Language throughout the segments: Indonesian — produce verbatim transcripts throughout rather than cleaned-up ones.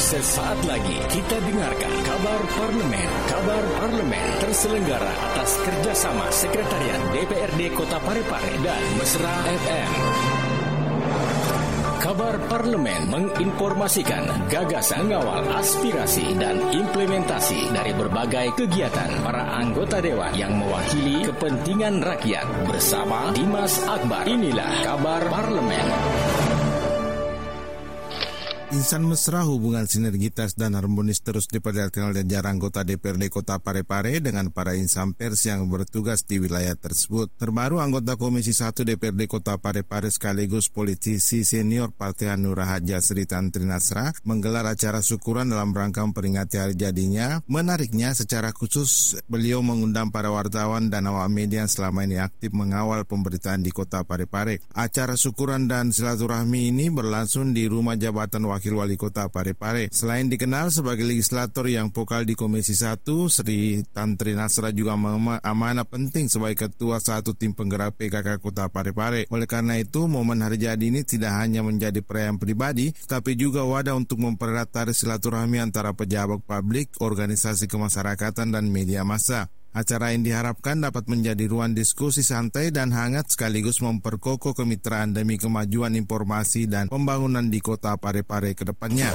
Sesaat lagi kita dengarkan kabar parlemen. Kabar parlemen terselenggara atas kerjasama Sekretariat D P R D Kota Parepare dan Mesra F M. Kabar Parlemen menginformasikan gagasan, mengawal aspirasi dan implementasi dari berbagai kegiatan para anggota Dewan yang mewakili kepentingan rakyat bersama Dimas Akbar. Inilah Kabar Parlemen. Insan mesra hubungan sinergitas dan harmonis terus diperlihatkan oleh jajaran anggota D P R D Kota Parepare dengan para insan pers yang bertugas di wilayah tersebut. Terbaru anggota Komisi satu D P R D Kota Parepare sekaligus politisi senior Partai Hanura Haja Sri Tantri Nasra menggelar acara syukuran dalam rangka memperingati hari jadinya. Menariknya, secara khusus beliau mengundang para wartawan dan awak media yang selama ini aktif mengawal pemberitaan di Kota Parepare. Acara syukuran dan silaturahmi ini berlangsung di rumah jabatan Wakil Wali Kota Parepare. Selain dikenal sebagai legislator yang vokal di Komisi satu, Sri Tantri Nasra juga amanah penting sebagai ketua satu tim penggerak P K K Kota Parepare. Oleh karena itu, momen hari jadi ini tidak hanya menjadi perayaan pribadi, tapi juga wadah untuk mempererat tali silaturahmi antara pejabat publik, organisasi kemasyarakatan, dan media massa. Acara ini diharapkan dapat menjadi ruang diskusi santai dan hangat sekaligus memperkokoh kemitraan demi kemajuan informasi dan pembangunan di Kota Parepare ke depannya.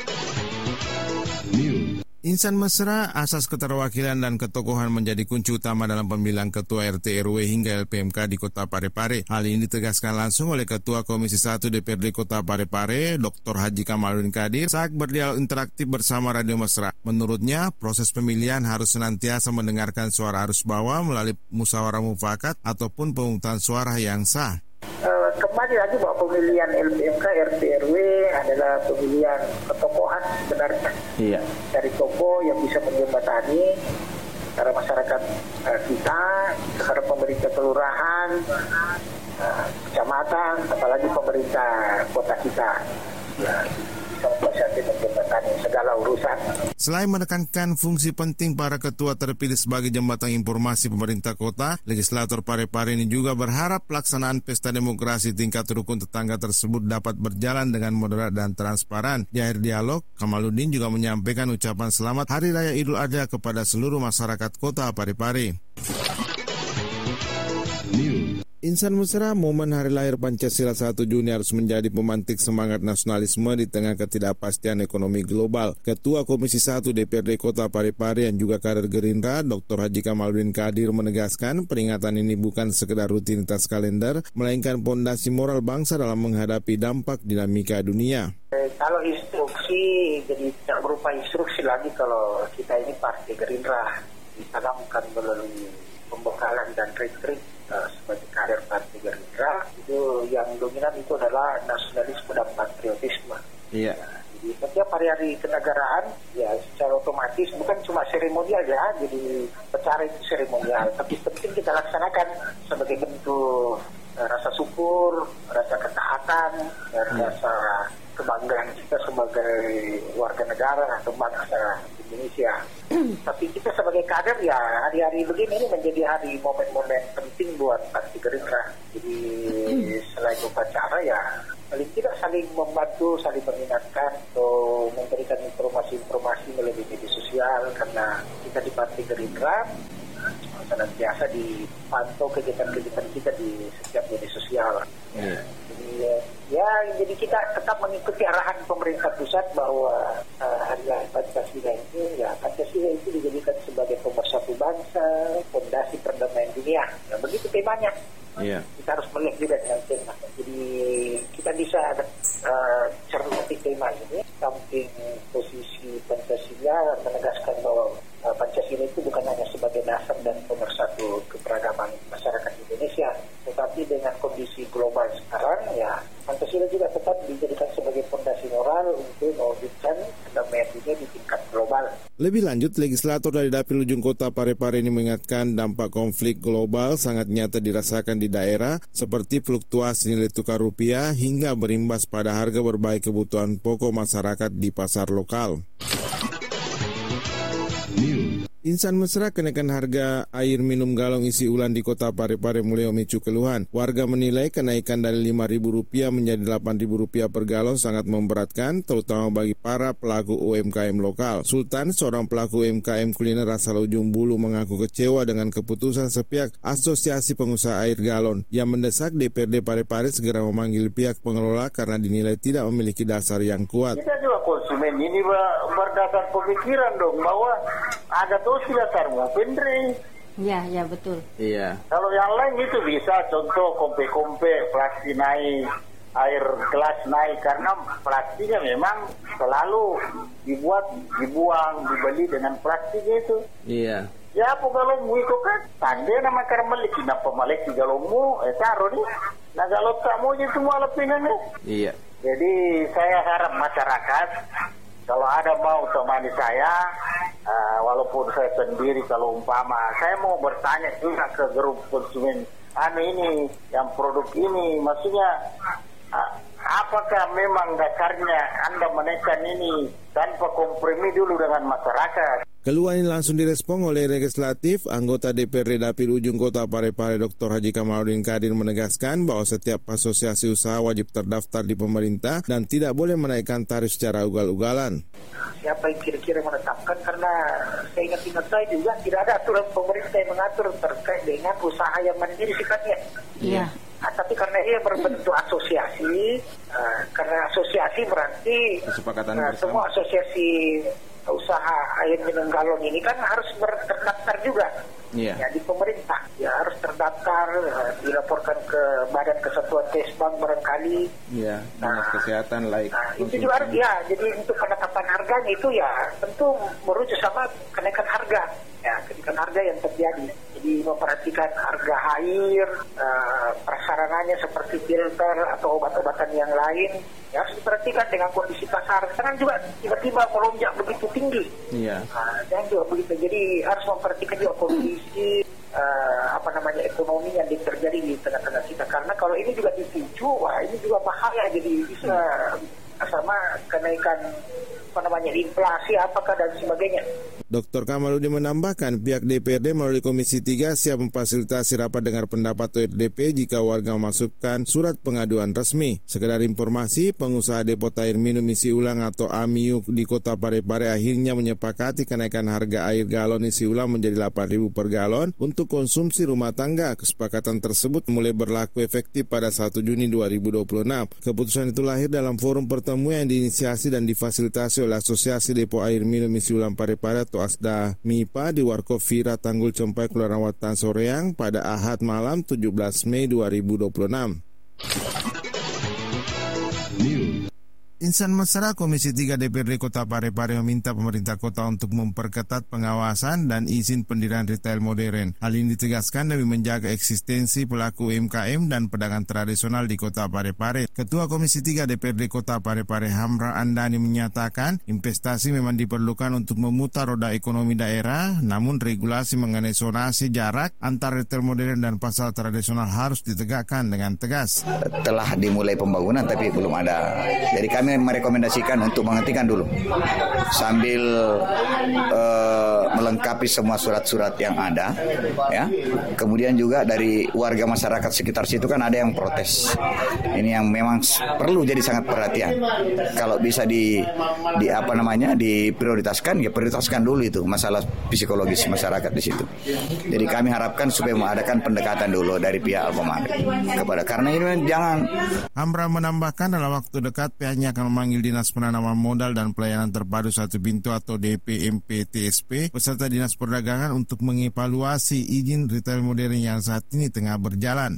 Insan mesra, asas keterwakilan dan ketokohan menjadi kunci utama dalam pemilihan Ketua R T R W hingga L P M K di Kota Parepare. Hal ini ditegaskan langsung oleh Ketua Komisi satu D P R D Kota Parepare, Doktor Haji Kamaludin Qadir, saat berdialog interaktif bersama Radio Mesra. Menurutnya, proses pemilihan harus senantiasa mendengarkan suara arus bawah melalui musyawarah mufakat ataupun pemungutan suara yang sah. Uh, kembali lagi bahwa pemilihan L P M K R T R W adalah pemilihan ketokohan sebenarnya. Iya. Dari tokoh yang bisa menjembatani antara masyarakat uh, kita, terhadap pemerintah kelurahan, uh, kecamatan, apalagi pemerintah kota kita. Ya. Segala urusan. Selain menekankan fungsi penting para ketua terpilih sebagai jembatan informasi pemerintah kota, legislator Parepare ini juga berharap pelaksanaan pesta demokrasi tingkat rukun tetangga tersebut dapat berjalan dengan moderat dan transparan. Di akhir dialog, Kamaludin juga menyampaikan ucapan selamat Hari Raya Idul Adha kepada seluruh masyarakat kota Parepare. Insan mesra, momen Hari Lahir Pancasila satu Juni harus menjadi pemantik semangat nasionalisme di tengah ketidakpastian ekonomi global. Ketua Komisi satu D P R D Kota Parepare yang juga kader Gerindra, Doktor Haji Kamaludin Qadir menegaskan peringatan ini bukan sekedar rutinitas kalender, melainkan pondasi moral bangsa dalam menghadapi dampak dinamika dunia. Eh, kalau instruksi jadi tidak berupa instruksi lagi kalau kita ini Partai Gerindra ditanamkan melalui pembekalan dan trik-trik Uh, sebagai kader Partai Gerindra, itu yang dominan itu adalah nasionalisme dan patriotisme. Iya. Ya, jadi setiap hari-hari kenegaraan ya secara otomatis bukan cuma seremonial ya, jadi acara itu seremonial, tapi penting kita laksanakan sebagai bentuk uh, rasa syukur, rasa ketaatan, dan hmm. rasa kebanggaan kita sebagai warga negara atau bangsa Indonesia. Tapi kita sebagai kader ya hari-hari begini ini menjadi hari momen-momen penting buat Partai Gerindra. Jadi selain upacara ya paling tidak saling membantu, saling mengingatkan atau memberikan informasi-informasi melalui media sosial, karena kita di Partai Gerindra senantiasa dipantau kegiatan-kegiatan kita di setiap media sosial. Yeah. Jadi ya, jadi kita tetap mengikuti arahan pemerintah pusat bahwa uh, Hari Lahir Pancasila ini, ya Pancasila itu dijadikan sebagai pemersatu bangsa, fondasi perdamaian dunia. Nah, begitu temanya. Yeah. Kita harus melihat juga dengan tema. Jadi kita bisa uh, cermati tema ini, samping posisi Pancasila menegaskan bahwa uh, Pancasila itu bukan hanya sebagai dasar dan pemersatu keberagaman masyarakat Indonesia, tetapi dengan kondisi global sekarang, ya Pancasila juga tetap dijadikan sebagai fondasi moral untuk mewujudkan perdamaian dunia di tingkat global. Lebih lanjut, legislator dari Dapil Ujung Kota Parepare ini mengingatkan dampak konflik global sangat nyata dirasakan di daerah, seperti fluktuasi nilai tukar rupiah hingga berimbas pada harga berbagai kebutuhan pokok masyarakat di pasar lokal. Insan mesra kenaikan harga air minum galon isi ulang di kota Parepare mulai memicu keluhan. Warga menilai kenaikan dari lima ribu rupiah menjadi delapan ribu rupiah per galon sangat memberatkan, terutama bagi para pelaku U M K M lokal. Sultan, seorang pelaku U M K M kuliner asal Ujung Bulu, mengaku kecewa dengan keputusan sepihak Asosiasi Pengusaha Air Galon yang mendesak D P R D Parepare segera memanggil pihak pengelola karena dinilai tidak memiliki dasar yang kuat. Kita juga konsumen ini berdasar pemikiran dong bahwa ada dosi dasar mau pendri. Iya, ya betul. Iya. Kalau yang lain itu bisa, contoh kompe-kompe, plastik naik, air gelas naik, karena plastiknya memang selalu dibuat, dibuang, dibeli dengan plastik itu. Iya. Ya apa galonmu itu kan? Tanda nama karmalik, kenapa malik di galonmu? Eh taruh nih. Nah galon kamu itu semua lepinannya. Iya. Jadi saya harap masyarakat, kalau ada mau temani saya, uh, walaupun saya sendiri, kalau umpama, saya mau bertanya juga ke grup konsumen, anu ini, yang produk ini, maksudnya, uh, apakah memang dasarnya Anda menaikkan ini tanpa kompromi dulu dengan masyarakat? Keluhan ini langsung direspon oleh legislatif. Anggota D P R D Dapil Ujung Kota Parepare Doktor Haji Kamaludin Kadir menegaskan bahwa setiap asosiasi usaha wajib terdaftar di pemerintah dan tidak boleh menaikkan tarif secara ugal-ugalan. Siapa yang kira-kira menetapkan, karena saya ingat-ingat saya juga tidak ada aturan pemerintah yang mengatur terkait dengan usaha yang mandiri sifatnya. Iya. Nah, tapi karena ia berbentuk asosiasi, uh, karena asosiasi berarti Kesepakatan uh, bersama. semua asosiasi usaha air minum galon ini kan harus terdaftar juga. Iya. Ya, di pemerintah ya harus terdaftar, uh, dilaporkan ke Badan Kesatuan Kesbang barangkali. Iya. Dinas Kesehatan laik. Nah, itu juga harus ya. Jadi untuk penetapan harganya itu ya tentu merujuk sama kenaikan harga. Ya, kenaikan harga yang terjadi. Jadi memperhatikan harga air, uh, prasarananya seperti filter atau obat-obatan yang lain, ya harus diperhatikan dengan kondisi pasar. Jangan juga tiba-tiba melonjak begitu tinggi. Iya. Nah, jangan juga begitu. Jadi harus memperhatikan juga kondisi uh, apa namanya ekonomi yang terjadi di tengah-tengah kita. Karena kalau ini juga dipicu, wah ini juga bahaya. Jadi bisa sama kenaikan apa namanya inflasi apakah dan sebagainya. Doktor Kamaludin menambahkan pihak D P R D melalui Komisi tiga siap memfasilitasi rapat dengar pendapat O R D P jika warga memasukkan surat pengaduan resmi. Sekedar informasi, pengusaha depot air minum isi ulang atau A M I U di kota Parepare akhirnya menyepakati kenaikan harga air galon isi ulang menjadi delapan ribu per galon untuk konsumsi rumah tangga. Kesepakatan tersebut mulai berlaku efektif pada satu Juni dua ribu dua puluh enam. Keputusan itu lahir dalam forum pertemuan yang diinisiasi dan difasilitasi oleh Asosiasi Depo Air Minum Isi Ulang Parepare atau ASDA M I P A di Warkop Vira Tanggul Cempai Kelurahan Watan Soreang pada Ahad malam tujuh belas Mei dua ribu dua puluh enam. Insan mesra Komisi tiga D P R D Kota Parepare meminta pemerintah kota untuk memperketat pengawasan dan izin pendirian retail modern. Hal ini ditegaskan demi menjaga eksistensi pelaku U M K M dan pedagang tradisional di Kota Parepare. Ketua Komisi tiga D P R D Kota Parepare Hamra Andani menyatakan investasi memang diperlukan untuk memutar roda ekonomi daerah, namun regulasi mengenai zonasi jarak antara retail modern dan pasar tradisional harus ditegakkan dengan tegas. Telah dimulai pembangunan tapi belum ada. Jadi kami merekomendasikan untuk menghentikan dulu sambil uh, melengkapi semua surat-surat yang ada, ya. Kemudian juga dari warga masyarakat sekitar situ kan ada yang protes. Ini yang memang perlu jadi sangat perhatian. Kalau bisa di, di apa namanya diprioritaskan, ya prioritaskan dulu itu masalah psikologis masyarakat di situ. Jadi kami harapkan supaya mengadakan pendekatan dulu dari pihak Alfamart kepada karena ini jangan. Hamra menambahkan dalam waktu dekat pihaknya akan memanggil Dinas Penanaman Modal dan Pelayanan Terpadu Satu Pintu atau D P M P T S P beserta Dinas Perdagangan untuk mengevaluasi izin retail modern yang saat ini tengah berjalan.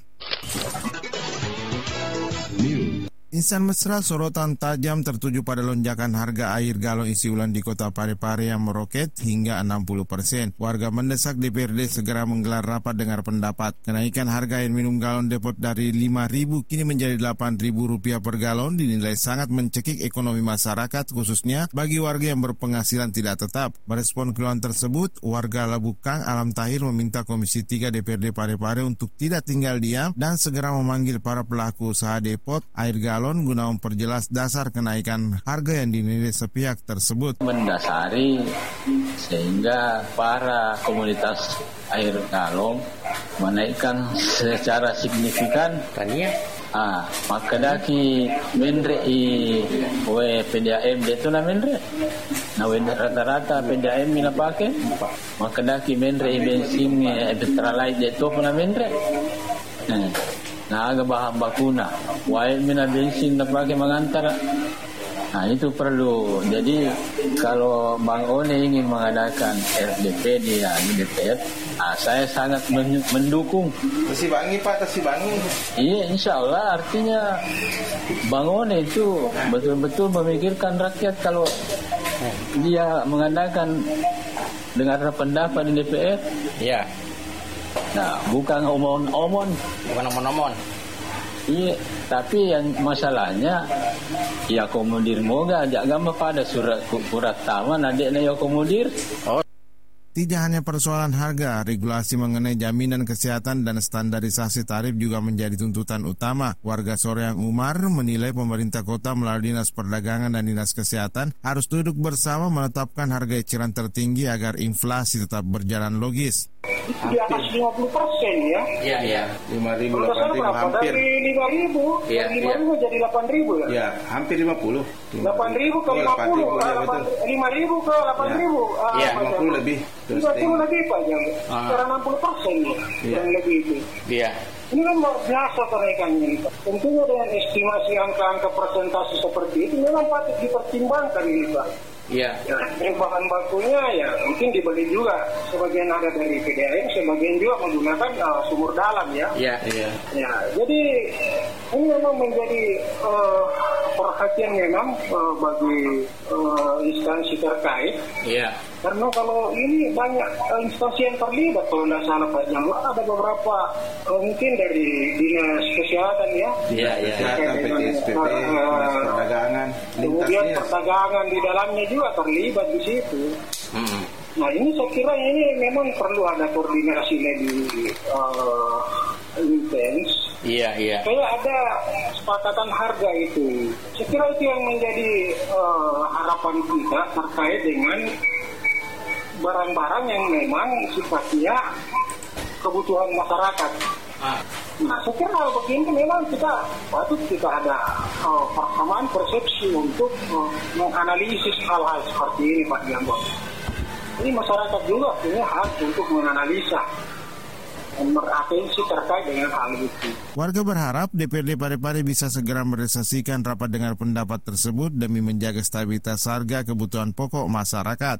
Insan mesra sorotan tajam tertuju pada lonjakan harga air galon isi ulang di Kota Parepare yang meroket hingga enam puluh persen. Warga mendesak D P R D segera menggelar rapat dengar pendapat. Kenaikan harga air minum galon depot dari lima ribu kini menjadi delapan ribu rupiah per galon dinilai sangat mencekik ekonomi masyarakat khususnya bagi warga yang berpenghasilan tidak tetap. Merespon keluhan tersebut, warga Labukang Alam Tahir meminta Komisi tiga D P R D Parepare untuk tidak tinggal diam dan segera memanggil para pelaku usaha depot air galon calon guna memperjelas dasar kenaikan harga yang dinilai sepihak tersebut. Mendasari sehingga para komunitas air galon menaikkan secara signifikan tania. Ah, maka daki mendre i we P D A M itu na mendre. Na we rata-rata P D A M mina pakai. Maka daki mendre i bensin e petrolite itu pun na mendre. Nah, nah aga bahan bakuna. Wae mina bensin na pakai mengantara. Nah itu perlu. Jadi kalau Bang One ingin mengadakan R D P di ya, D P R, ah, saya sangat mendukung. Tersi bangi Pak, tersi bangi. Iya, insya Allah artinya Bang One itu betul-betul memikirkan rakyat kalau dia mengadakan dengar pendapat di D P R. Iya. Nah, bukan omon-omon, bukan omon-omon. Iya, tapi yang masalahnya ya komodir moga ajak gambar pada surat kurat taman adiknya ya komodir. Oh. Tidak hanya persoalan harga, regulasi mengenai jaminan kesehatan dan standarisasi tarif juga menjadi tuntutan utama. Warga Soreang Umar menilai pemerintah kota melalui Dinas Perdagangan dan Dinas Kesehatan harus duduk bersama menetapkan harga eceran tertinggi agar inflasi tetap berjalan logis. Itu di atas lima puluh persen ya. Iya, iya. lima ribu, delapan ribu hampir. Dari lima ribu, iya, dari lima ribu jadi delapan ribu ya? Iya, hampir lima puluh. delapan ribu ke lima puluh, lima ribu ke delapan ribu. Iya, lima puluh lebih. lima puluh lebih Pak Jam. Secara enam puluh persen ya, yang lebih itu. Iya. Ini kan luar biasa kenaikannya. Tentunya dengan estimasi angka-angka persentase seperti itu memang patut dipertimbangkan ini Pak. Iya. Ya, bahan bakunya ya mungkin dibeli juga. Sebagian ada dari P D A M, sebagian juga menggunakan uh, sumur dalam ya. Iya. Iya. Ya, jadi ini memang menjadi uh, perhatian memang uh, bagi uh, instansi terkait. Iya. Karena kalau ini banyak uh, instansi yang terlibat, kalau tidak salah Pak Jam, ada beberapa uh, mungkin dari Dinas Kesehatan ya. Iya, iya. Kesehatan, P T S P P, Dinas Perdagangan, kemudian lintasnya. perdagangan di dalamnya juga terlibat di situ. Hmm. Nah ini saya kira ini memang perlu ada koordinasi lebih uh, intens. Iya, iya. Kayak ada kesepakatan harga itu. Saya kira itu yang menjadi uh, harapan kita terkait dengan barang-barang yang memang sifatnya kebutuhan masyarakat. Ah. Nah, saya kira hal begini memang kita patut kita ada uh, persamaan persepsi untuk uh, menganalisis hal-hal seperti ini Pak Jambon. Ini masyarakat juga punya hak untuk menganalisa dan beratensi terkait dengan hal itu. Warga berharap D P R D Parepare bisa segera merealisasikan rapat dengar pendapat tersebut demi menjaga stabilitas harga kebutuhan pokok masyarakat.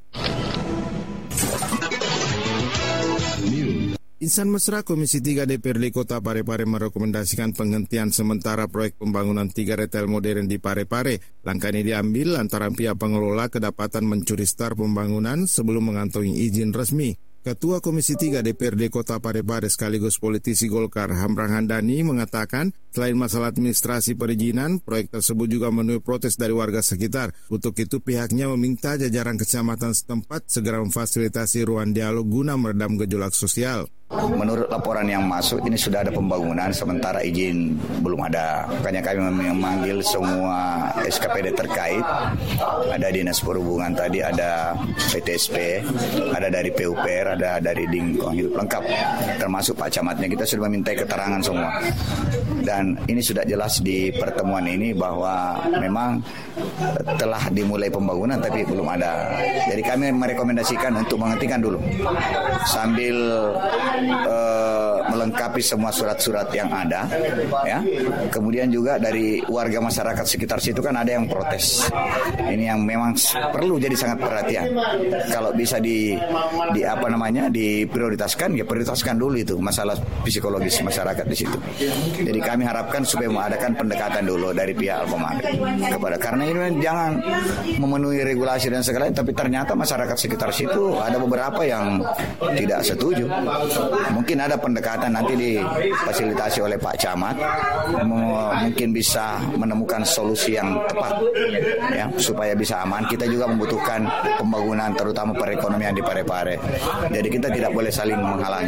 Insan Mesra Komisi tiga D P R D Kota Parepare merekomendasikan penghentian sementara proyek pembangunan tiga retail modern di Parepare. Langkah ini diambil lantaran pihak pengelola kedapatan mencuri star pembangunan sebelum mengantongi izin resmi. Ketua Komisi tiga D P R D Kota Parepare sekaligus politisi Golkar Hamran Handani mengatakan selain masalah administrasi perizinan, proyek tersebut juga menuai protes dari warga sekitar. Untuk itu pihaknya meminta jajaran kecamatan setempat segera memfasilitasi ruang dialog guna meredam gejolak sosial. Menurut laporan yang masuk, ini sudah ada pembangunan, sementara izin belum ada. Makanya kami memanggil semua S K P D terkait. Ada Dinas Perhubungan tadi, ada P T S P, ada dari P U P R, ada dari Lingkungan Hidup lengkap. Termasuk Pak Camatnya, kita sudah meminta keterangan semua. Dan ini sudah jelas di pertemuan ini bahwa memang telah dimulai pembangunan tapi belum ada. Jadi kami merekomendasikan untuk menghentikan dulu. Sambil Uh, melengkapi semua surat-surat yang ada, ya. Kemudian juga dari warga masyarakat sekitar situ kan ada yang protes. Ini yang memang perlu jadi sangat perhatian. Kalau bisa di, di apa namanya diprioritaskan, ya prioritaskan dulu itu masalah psikologis masyarakat di situ. Jadi kami harapkan supaya mengadakan pendekatan dulu dari pihak Alfamart kepada, karena ini jangan memenuhi regulasi dan segala, tapi ternyata masyarakat sekitar situ ada beberapa yang tidak setuju. Mungkin ada pendekatan nanti difasilitasi oleh Pak Camat, mungkin bisa menemukan solusi yang tepat ya supaya bisa aman. Kita juga membutuhkan pembangunan terutama perekonomian di Parepare. Jadi kita tidak boleh saling menghalangi.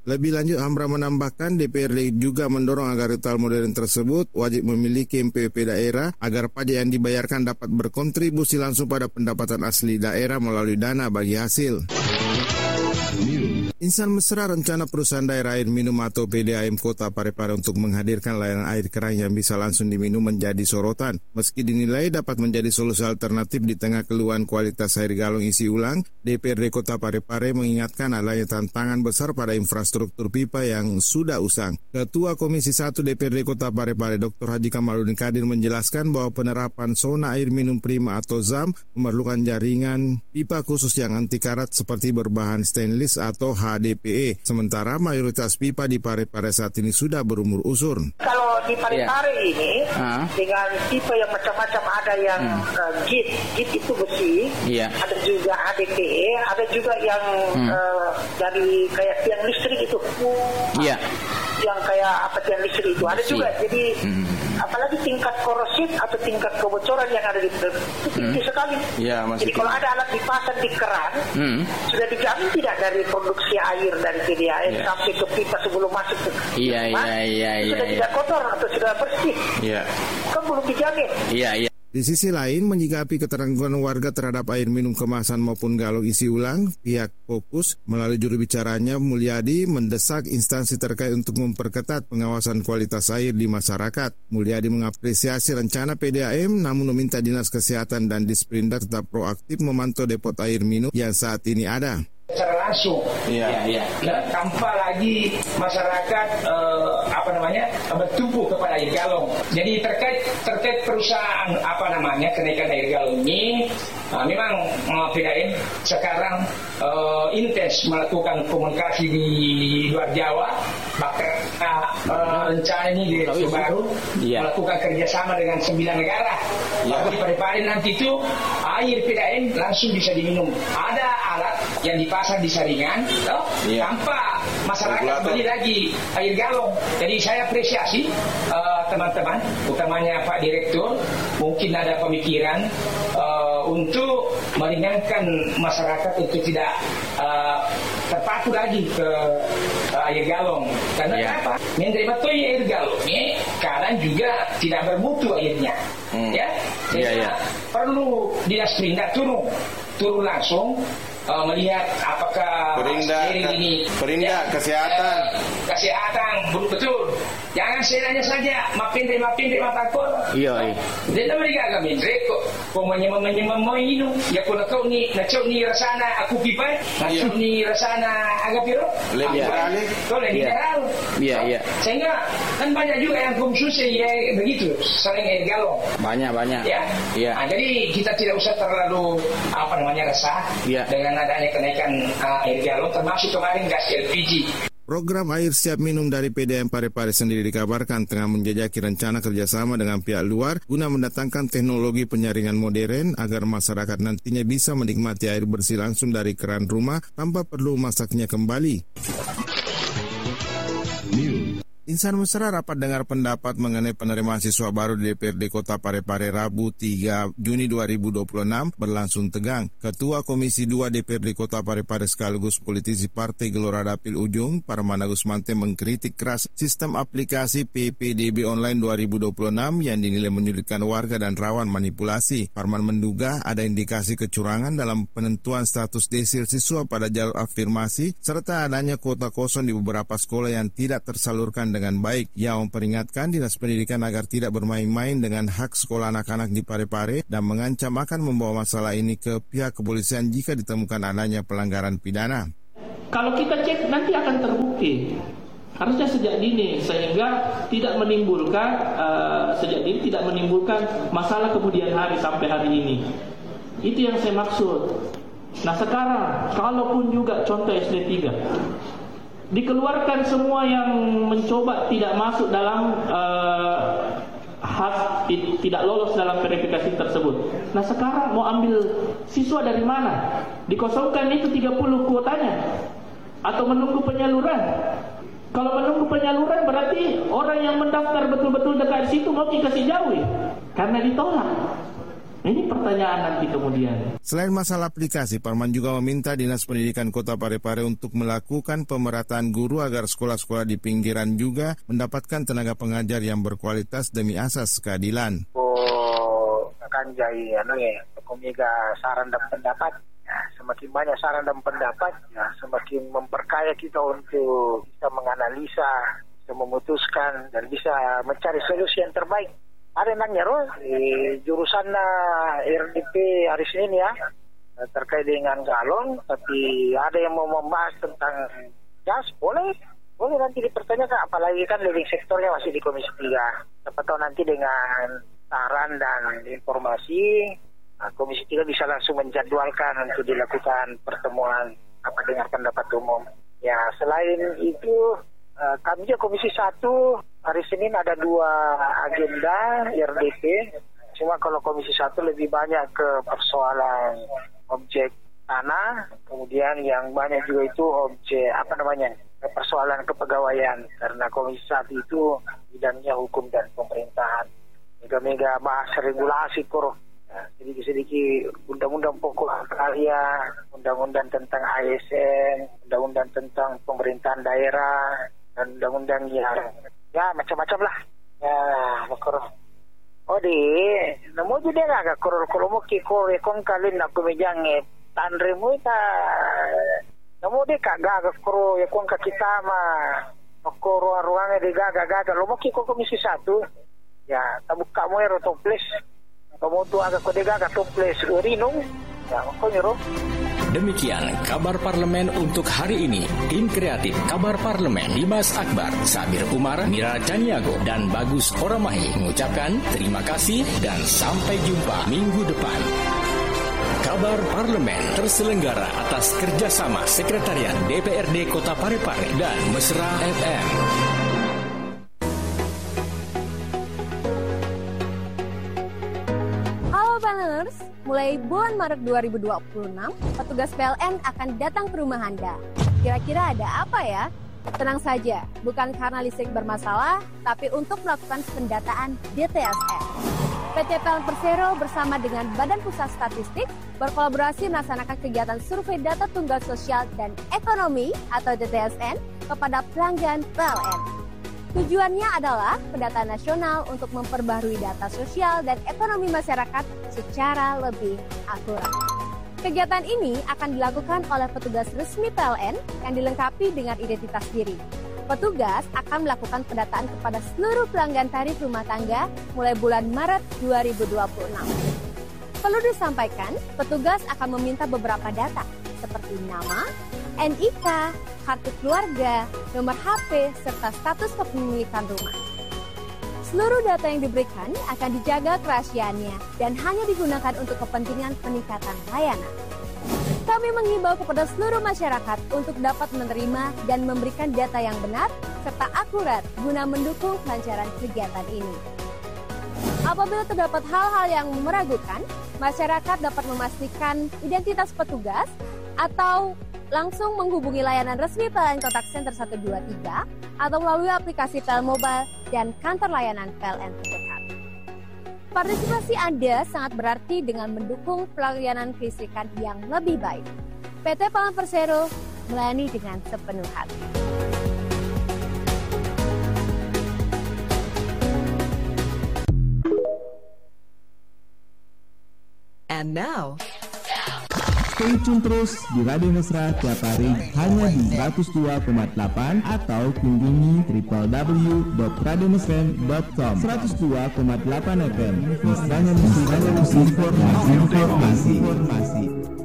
Lebih lanjut, Hamra menambahkan D P R D juga mendorong agar ritual modern tersebut wajib memiliki M P W P daerah agar pajak yang dibayarkan dapat berkontribusi langsung pada pendapatan asli daerah melalui dana bagi hasil. Insan mesra rencana perusahaan daerah air minum atau P D A M Kota Parepare untuk menghadirkan layanan air kerang yang bisa langsung diminum menjadi sorotan. Meski dinilai dapat menjadi solusi alternatif di tengah keluhan kualitas air galon isi ulang, D P R D Kota Parepare mengingatkan adanya tantangan besar pada infrastruktur pipa yang sudah usang. Ketua Komisi satu D P R D Kota Parepare Doktor Haji Kamaludin Kadir menjelaskan bahwa penerapan zona air minum prima atau Z A M memerlukan jaringan pipa khusus yang anti karat seperti berbahan stainless atau H D P E. Sementara mayoritas pipa di Parepare saat ini sudah berumur usur. Kalau di Parepare yeah. ini uh. dengan pipa yang macam-macam, ada yang hmm. uh, git, git itu besi, yeah. ada juga H D P E, ada juga yang hmm. uh, dari kayak tiang listrik itu, yeah. yang kayak apa tiang listrik itu, ada juga. Jadi hmm. apalagi tingkat korosif atau tingkat kebocoran yang ada di itu tinggi hmm. sekali. Yeah, jadi kalau ada alat dipasang di keran, hmm. sudah dijamin tidak dari produksi air dari P D A M yeah. sampai ke pipa sebelum masuk ke iya iya iya iya sudah iya. tidak kotor atau sudah bersih iya kan belum dijamin. Iya iya. Di sisi lain, menyikapi keterangguan warga terhadap air minum kemasan maupun galon isi ulang, pihak Fokus melalui juru bicaranya Mulyadi mendesak instansi terkait untuk memperketat pengawasan kualitas air di masyarakat. Mulyadi mengapresiasi rencana P D A M namun meminta Dinas Kesehatan dan Disperindak tetap proaktif memantau depot air minum yang saat ini ada. Secara langsung, ya, ya, ya. Tanpa lagi masyarakat uh, apa namanya bertumpu kepada air galon. Jadi terkait terkait perusahaan apa namanya kenaikan air galon ini, uh, memang uh, P D A M sekarang uh, intens melakukan komunikasi di luar Jawa, bahkan uh, uh, rencana ini di baru ya. melakukan kerjasama dengan sembilan negara. Ya. Di Parepare nanti itu air P D A M langsung bisa diminum. Ada alat yang dipakai pasang di saringan, toh, iya. tanpa masyarakat beli lagi air galon. Jadi saya apresiasi uh, teman-teman, utamanya Pak Direktur, mungkin ada pemikiran uh, untuk meringankan masyarakat untuk tidak uh, terpaku lagi ke uh, air galon. Karena yeah. apa? Menerima toy air galon ini kadang juga tidak bermutu airnya, hmm. ya. Jadi yeah, yeah. perlu Dinas Perindak turun, turun langsung. Uh, melihat apakah Perindak ini Perindak ya, kesehatan uh, kesehatan betul, jangan senanya saja mapindre mapindre matakor iya iya dan mereka agak mindre kok pokoknya menyemam mau minum ya kalau kau ni nacau ni rasana aku pipai nacau ni rasana agak piro lebih kali kau lebih mineral iya iya sehingga kan banyak juga yang konsumsi ya begitu sering air galon banyak banyak ya iya nah, jadi kita tidak usah terlalu apa namanya resah iya. dengan adanya kenaikan uh, air galon termasuk kemarin gas L P G. Program air siap minum dari P D A M Parepare sendiri dikabarkan tengah menjajaki rencana kerjasama dengan pihak luar guna mendatangkan teknologi penyaringan modern agar masyarakat nantinya bisa menikmati air bersih langsung dari keran rumah tanpa perlu masaknya kembali. Insan mesra rapat dengar pendapat mengenai penerimaan siswa baru di D P R D Kota Parepare Rabu tiga Juni dua ribu dua puluh enam berlangsung tegang. Ketua Komisi dua D P R D Kota Parepare sekaligus politisi Partai Gelora Dapil Ujung, Parman Agus Mante mengkritik keras sistem aplikasi P P D B online dua ribu dua puluh enam yang dinilai menyulitkan warga dan rawan manipulasi. Parman menduga ada indikasi kecurangan dalam penentuan status desil siswa pada jalur afirmasi serta adanya kuota kosong di beberapa sekolah yang tidak tersalurkan dengan baik. Ia memperingatkan Dinas Pendidikan agar tidak bermain-main dengan hak sekolah anak-anak di Parepare dan mengancam akan membawa masalah ini ke pihak kepolisian jika ditemukan adanya pelanggaran pidana. Kalau kita cek nanti akan terbukti. Harusnya sejak dini sehingga tidak menimbulkan uh, sejak dini tidak menimbulkan masalah kemudian hari sampai hari ini. Itu yang saya maksud. Nah sekarang kalaupun juga contoh S D tiga dikeluarkan semua yang mencoba tidak masuk dalam uh, hak tidak lolos dalam verifikasi tersebut. Nah sekarang mau ambil siswa dari mana? Dikosongkan itu tiga puluh kuotanya atau menunggu penyaluran? Kalau menunggu penyaluran berarti orang yang mendaftar betul-betul dekat situ mau dikasih jauh ya? Karena ditolak. Ini pertanyaan nanti kemudian. Selain masalah aplikasi, Parman juga meminta Dinas Pendidikan Kota Parepare untuk melakukan pemerataan guru agar sekolah-sekolah di pinggiran juga mendapatkan tenaga pengajar yang berkualitas demi asas keadilan. Oh, akan jadi anu ya, komika saran dan pendapat. Ya, semakin banyak saran dan pendapat, ya, semakin memperkaya kita untuk bisa menganalisa, bisa memutuskan dan bisa mencari solusi yang terbaik. Ada nanya roh di jurusan R D P hari Senin ya terkait dengan galon, tapi ada yang mau membahas tentang gas, boleh boleh nanti dipertanyakan, apalagi kan living sektornya masih di Komisi tiga. Siapa tahu nanti dengan saran dan informasi nah, Komisi tiga bisa langsung menjadwalkan untuk dilakukan pertemuan apa dengar pendapat umum. Ya, selain itu Uh, kami juga Komisi satu hari Senin ada dua agenda R D P. Cuma kalau Komisi satu lebih banyak ke persoalan objek tanah, kemudian yang banyak juga itu objek apa namanya persoalan kepegawaian, karena Komisi satu itu bidangnya hukum dan pemerintahan. Mega-mega bahas regulasi koro. Ya, sedikit-sedikit undang-undang pokok karya, undang-undang tentang A S N, undang-undang tentang pemerintahan daerah, dan undang-undang yang ya macam-macam lah ya makro. Oh di namo juga agak korol kalau mau kikor ekon kalin nak kumejang eh tanre mo ita namo de kagak agak koro ekon ka kita mah koro ruangnya de gaga gaga lo mau kikor Komisi satu ya tabuka mo ero toples kamu tu agak kode gaga toples urinung ya kok nyuruh. Demikian kabar parlemen untuk hari ini. Tim kreatif Kabar Parlemen Dimas Akbar, Sabir Umar, Mira Caniago, dan Bagus Oramahi mengucapkan terima kasih dan sampai jumpa minggu depan. Kabar Parlemen terselenggara atas kerjasama Sekretariat D P R D Kota Parepare dan Mesra F M. Mulai bulan Maret dua ribu dua puluh enam, petugas P L N akan datang ke rumah Anda. Kira-kira ada apa ya? Tenang saja, bukan karena listrik bermasalah, tapi untuk melakukan pendataan D T S N. P T P L N Persero bersama dengan Badan Pusat Statistik berkolaborasi melaksanakan kegiatan survei data tunggal sosial dan ekonomi atau D T S N kepada pelanggan P L N. Tujuannya adalah pendataan nasional untuk memperbaharui data sosial dan ekonomi masyarakat secara lebih akurat. Kegiatan ini akan dilakukan oleh petugas resmi P L N yang dilengkapi dengan identitas diri. Petugas akan melakukan pendataan kepada seluruh pelanggan tarif rumah tangga mulai bulan Maret dua ribu dua puluh enam. Perlu disampaikan, petugas akan meminta beberapa data seperti nama, N I K, kartu keluarga, nomor H P, serta status kepemilikan rumah. Seluruh data yang diberikan akan dijaga kerahasiaannya dan hanya digunakan untuk kepentingan peningkatan layanan. Kami mengimbau kepada seluruh masyarakat untuk dapat menerima dan memberikan data yang benar serta akurat guna mendukung kelancaran kegiatan ini. Apabila terdapat hal-hal yang meragukan, masyarakat dapat memastikan identitas petugas atau langsung menghubungi layanan resmi P L N Kontak Center satu dua tiga atau melalui aplikasi P L Mobile dan kantor layanan P L N terdekat. Partisipasi Anda sangat berarti dengan mendukung pelayanan kelistrikan yang lebih baik. P T P L N Persero melayani dengan sepenuh hati. And now, stay tune terus di Radio Mesra tiap hari hanya di seratus dua koma delapan atau kunjungi w w w dot radio mesra dot com. seratus dua koma delapan F M, mesranya musik, informasi, informasi.